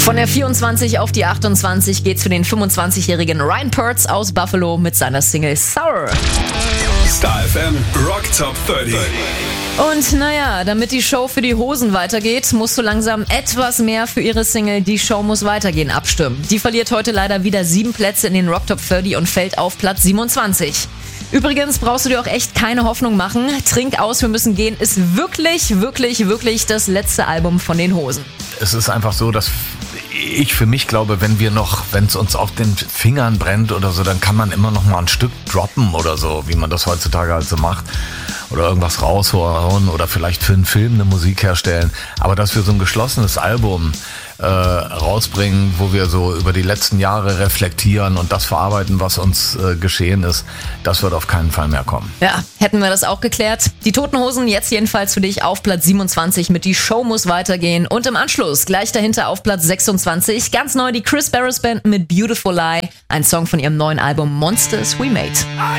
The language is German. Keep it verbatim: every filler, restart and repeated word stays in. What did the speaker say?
Von der vierundzwanzig auf die achtundzwanzig geht's für den fünfundzwanzigjährigen Ryan Pertz aus Buffalo mit seiner Single Sour. Star F M Rock Top dreißig. Und naja, damit die Show für die Hosen weitergeht, musst du langsam etwas mehr für ihre Single Die Show muss weitergehen abstimmen. Die verliert heute leider wieder sieben Plätze in den Rock Top dreißig und fällt auf Platz siebenundzwanzig. Übrigens brauchst du dir auch echt keine Hoffnung machen. Trink aus, wir müssen gehen ist wirklich, wirklich, wirklich das letzte Album von den Hosen. Es ist einfach so, dass ich für mich glaube, wenn wir noch, wenn es uns auf den Fingern brennt oder so, dann kann man immer noch mal ein Stück droppen oder so, wie man das heutzutage halt so macht. Oder irgendwas raushauen oder vielleicht für einen Film eine Musik herstellen. Aber dass wir so ein geschlossenes Album äh, rausbringen, wo wir so über die letzten Jahre reflektieren und das verarbeiten, was uns äh, geschehen ist, das wird auf keinen Fall mehr kommen. Ja, hätten wir das auch geklärt. Die Toten Hosen jetzt jedenfalls für dich auf Platz siebenundzwanzig mit Die Show muss weitergehen. Und im Anschluss gleich dahinter auf Platz sechsundzwanzig ganz neu die Chris Barris Band mit Beautiful Lie. Ein Song von ihrem neuen Album Monsters We Made.